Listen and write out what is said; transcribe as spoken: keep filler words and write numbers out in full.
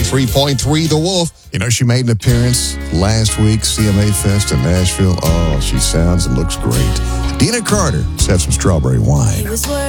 ninety-three point three The Wolf. You know, she made an appearance last week, C M A Fest in Nashville. Oh, she sounds and looks great. Dina Carter, let's have some strawberry wine.